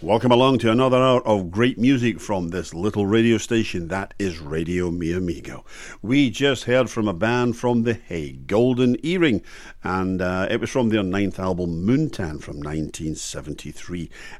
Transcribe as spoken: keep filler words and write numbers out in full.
Welcome along to another hour of great music from this little radio station that is Radio Mi Amigo. We just heard from a band from The Hague, Golden Earring, and uh, it was from their ninth album, Moontan, from nineteen seventy-three.